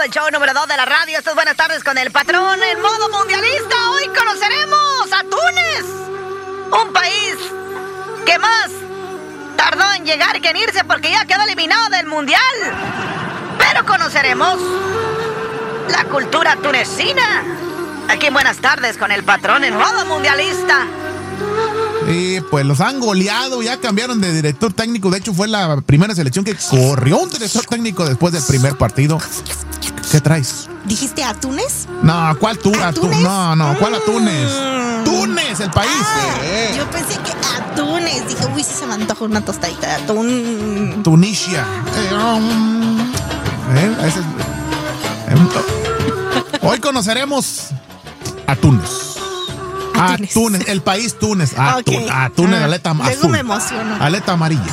el show número 2 de la radio. Estas buenas tardes con el patrón en modo mundialista. Hoy conoceremos a Túnez, un país que más tardó en llegar que en irse porque ya quedó eliminado del mundial. Pero conoceremos la cultura tunecina. Aquí en Buenas Tardes con el patrón en modo mundialista. Y pues los han goleado, ya cambiaron de director técnico. De hecho, fue la primera selección que corrió un director técnico después del primer partido. ¿Qué traes? ¿Dijiste a Túnez? No, ¿cuál Túnez? No, ¿cuál a Túnez? Túnez, el país. Yo pensé que a Túnez. Dije, uy, sí se me antoja una tostadita de atún. Tunisia. Hoy conoceremos a Túnez. A Túnez, el país Túnez. Okay. A Túnez, aleta azul. Luego me emociono. Aleta amarilla.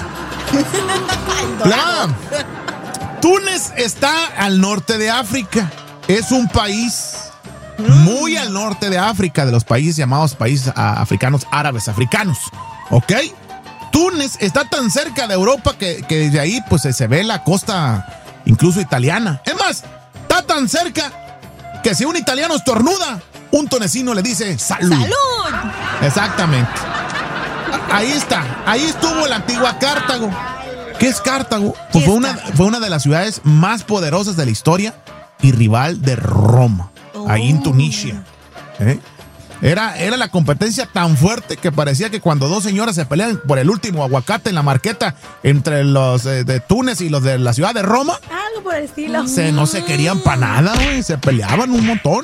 Túnez está al norte de África. Es un país muy al norte de África, de los países llamados países africanos, árabes africanos. ¿Ok? Túnez está tan cerca de Europa que desde ahí pues se ve la costa incluso italiana. Es más, está tan cerca que si un italiano estornuda, un tunecino le dice ¡salud! ¡Salud! Exactamente. Ahí está. Ahí estuvo la antigua Cartago. ¿Qué es Cartago? Pues fue una de las ciudades más poderosas de la historia y rival de Roma. Ahí en Tunisia. Era la competencia tan fuerte que parecía que cuando dos señoras se pelean por el último aguacate en la marqueta entre los de Túnez y los de la ciudad de Roma. Algo por el estilo. No se querían para nada, güey. Se peleaban un montón.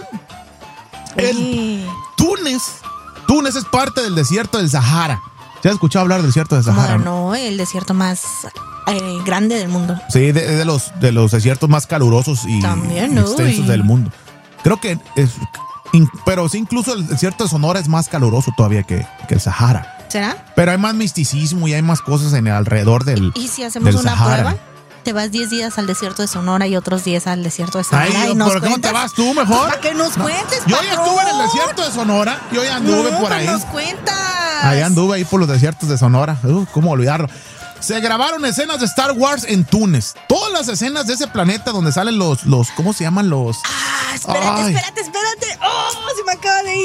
Túnez es parte del desierto del Sahara. ¿Se has escuchado hablar del desierto del Sahara? No, el desierto más grande del mundo. Sí, de los desiertos más calurosos y extensos del mundo. Creo que pero sí, incluso el desierto de Sonora es más caluroso todavía que el Sahara. ¿Será? Pero hay más misticismo y hay más cosas alrededor del ¿Y si hacemos una Sahara? Prueba? Te vas 10 días al desierto de Sonora y otros 10 al desierto de Sahara. Ay, ¿por qué no te vas tú mejor? Para que nos cuentes, Yo ya estuve en el desierto de Sonora. Yo ya anduve por ahí. nos cuentas. Ahí anduve ahí por los desiertos de Sonora. ¿Cómo olvidarlo? Se grabaron escenas de Star Wars en Túnez. Todas las escenas de ese planeta donde salen los ¿cómo se llaman los? Espérate. ¡Oh, se me acaba de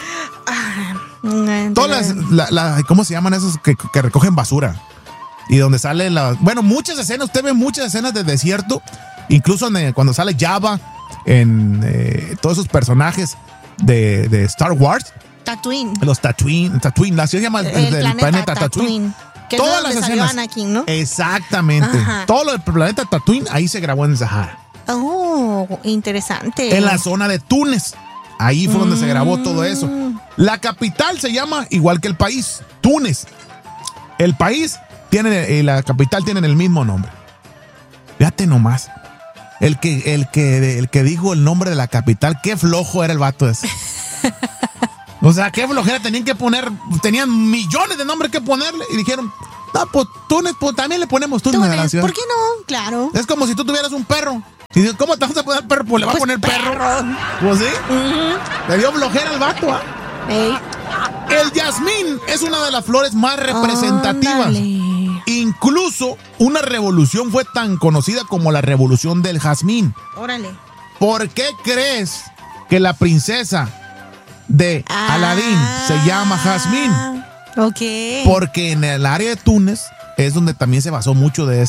ir! Todas ¿cómo se llaman esos que recogen basura? Y donde sale muchas escenas, usted ve muchas escenas de desierto, incluso cuando sale Jabba, en todos esos personajes de Star Wars. Tatooine. Los Tatooine, así se llama el planeta Tatooine. Que todas es las donde escenas. salió Anakin, ¿no? Exactamente. Ajá. Todo lo del planeta Tatooine ahí se grabó en el Sahara. Oh, interesante. En la zona de Túnez. Ahí fue donde se grabó todo eso. La capital se llama igual que el país, Túnez. El país y la capital tienen el mismo nombre. Fíjate nomás. El que dijo el nombre de la capital, qué flojo era el vato ese. O sea, qué flojera tenían tenían millones de nombres que ponerle y dijeron, no, pues Túnez, pues también le ponemos Túnez a la ciudad. ¿Por qué no? Claro. Es como si tú tuvieras un perro. Y dices, ¿cómo te vas a poner perro? Pues le vas a poner perro. Pues sí. Le dio flojera al vato, ¿ah? El jazmín es una de las flores más representativas. Incluso una revolución fue tan conocida como la revolución del jazmín. Órale. ¿Por qué crees que la princesa de Aladín se llama Jazmín? Ok. Porque en el área de Túnez es donde también se basó mucho de